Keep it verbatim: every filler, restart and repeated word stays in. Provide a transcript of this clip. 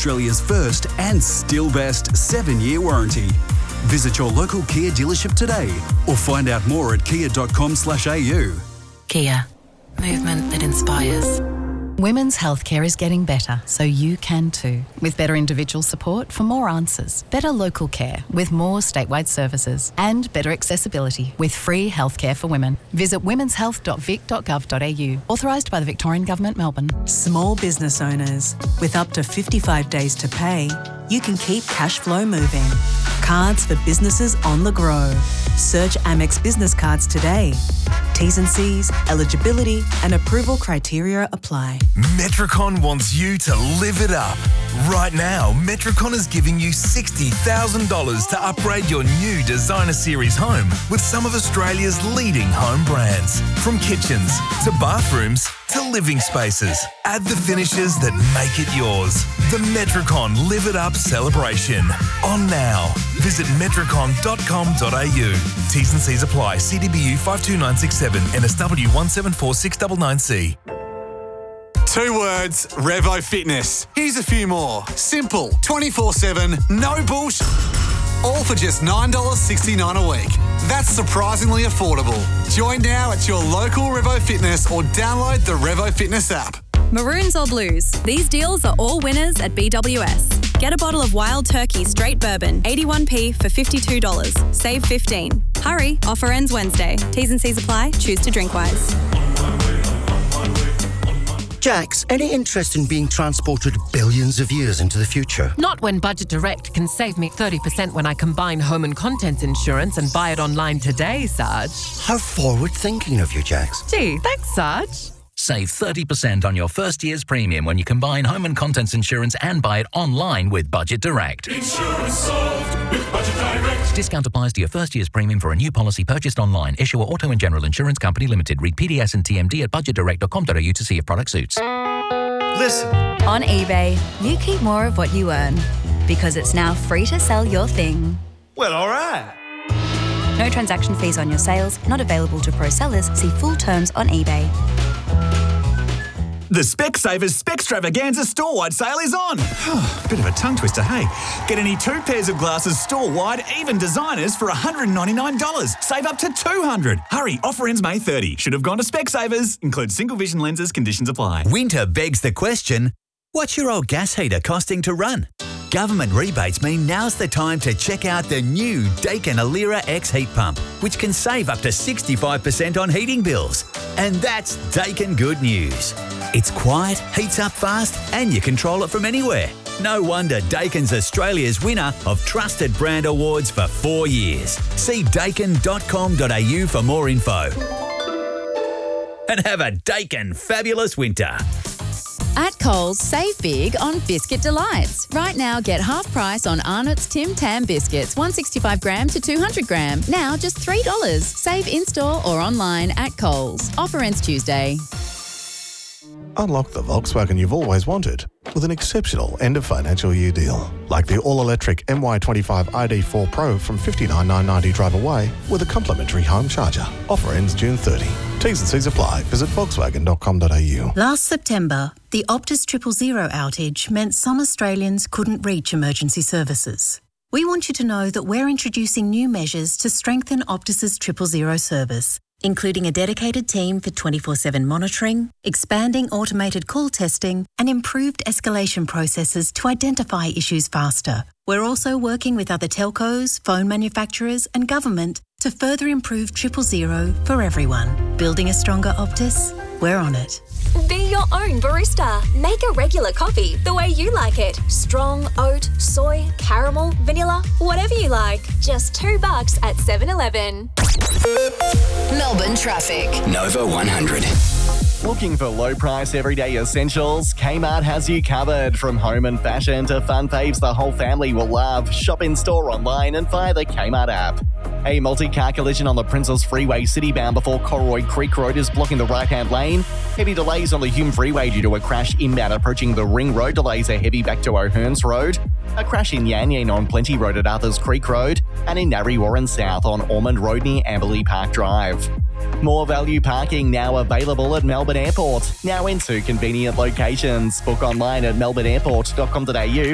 Australia's first and still best seven-year warranty. Visit your local Kia dealership today or find out more at kia dot com slash a u. Kia. Movement that inspires. Women's healthcare is getting better, so you can too. With better individual support for more answers, better local care with more statewide services, and better accessibility with free healthcare for women. Visit womens health dot vic dot gov dot a u. Authorised by the Victorian Government, Melbourne. Small business owners, with up to fifty-five days to pay, you can keep cash flow moving. Cards for businesses on the go. Search Amex Business Cards today. T's and C's, eligibility and approval criteria apply. Metricon wants you to live it up. Right now, Metricon is giving you sixty thousand dollars to upgrade your new Designer Series home with some of Australia's leading home brands. From kitchens to bathrooms to living spaces. Add the finishes that make it yours. The Metricon Live It Up celebration. On now. Visit metricon dot com dot a u. T's and C's apply. C D B U five two nine six seven, N S W one seven four six nine nine C. Two words, Revo Fitness. Here's a few more. Simple, twenty-four seven, no bullshit. All for just nine dollars sixty-nine a week. That's surprisingly affordable. Join now at your local Revo Fitness or download the Revo Fitness app. Maroons or blues, these deals are all winners at B W S. Get a bottle of Wild Turkey Straight Bourbon, eighty-one p for fifty-two dollars. Save fifteen dollars. Hurry, offer ends Wednesday. T's and C's apply. Choose to drink wise. Jax, any interest in being transported billions of years into the future? Not when Budget Direct can save me thirty percent when I combine home and contents insurance and buy it online today, Sarge. How forward-thinking of you, Jax. Gee, thanks, Sarge. Save thirty percent on your first year's premium when you combine home and contents insurance and buy it online with Budget Direct. Insurance solved with Budget Direct. Discount applies to your first year's premium for a new policy purchased online. Issuer Auto and General Insurance Company Limited. Read P D S and T M D at budget direct dot com dot a u to see if product suits. Listen. On eBay, you keep more of what you earn because it's now free to sell your thing. Well, all right. No transaction fees on your sales, not available to pro sellers. See full terms on eBay. The Specsavers Spextravaganza store-wide sale is on. Bit of a tongue twister, hey? Get any two pairs of glasses store-wide, even designers, for one hundred ninety-nine dollars. Save up to two hundred dollars. Hurry, offer ends May thirtieth. Should have gone to Specsavers. Includes single vision lenses, conditions apply. Winter begs the question, what's your old gas heater costing to run? Government rebates mean now's the time to check out the new Daikin Alira X heat pump, which can save up to sixty-five percent on heating bills. And that's Daikin good news. It's quiet, heats up fast, and you control it from anywhere. No wonder Daikin's Australia's winner of Trusted Brand Awards for four years. See daikin dot com dot a u for more info. And have a Daikin fabulous winter. At Coles, save big on Biscuit Delights. Right now, get half price on Arnott's Tim Tam biscuits, one sixty-five gram to two hundred gram. Now just three dollars. Save in-store or online at Coles. Offer ends Tuesday. Unlock the Volkswagen you've always wanted with an exceptional end-of-financial year deal. Like the all-electric M Y twenty-five I D four Pro from fifty-nine thousand nine hundred ninety drive away with a complimentary home charger. Offer ends June thirtieth. T's and C's apply. Visit volkswagen dot com dot a u. Last September, the Optus Triple Zero outage meant some Australians couldn't reach emergency services. We want you to know that we're introducing new measures to strengthen Optus's Triple Zero service, including a dedicated team for twenty-four seven monitoring, expanding automated call testing, and improved escalation processes to identify issues faster. We're also working with other telcos, phone manufacturers, and government to further improve Triple Zero for everyone. Building a stronger Optus? We're on it. Be your own barista. Make a regular coffee the way you like it. Strong, oat, soy, caramel, vanilla, whatever you like. Just two bucks at seven eleven. Melbourne traffic. Nova one hundred. Looking for low-price everyday essentials? Kmart has you covered. From home and fashion to fun faves the whole family will love. Shop in-store, online and via the Kmart app. A multi-car collision on the Princes Freeway citybound before Corroy Creek Road is blocking the right-hand lane. Heavy delays on the Hume Freeway due to a crash inbound approaching the Ring Road. Delays are heavy back to O'Hearns Road. A crash in Yan Yan on Plenty Road at Arthurs Creek Road. And in Narre Warren South on Ormond Road near Amberley Park Drive. More value parking now available at Melbourne Airport. Now in two convenient locations. Book online at melbourne airport dot com dot a u.